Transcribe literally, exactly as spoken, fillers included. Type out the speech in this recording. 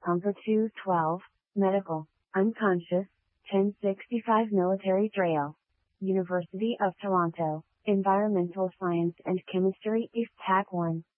Pumper two twelve, Medical, Unconscious, ten sixty-five Military Trail. University of Toronto, Environmental Science and Chemistry East Tac one.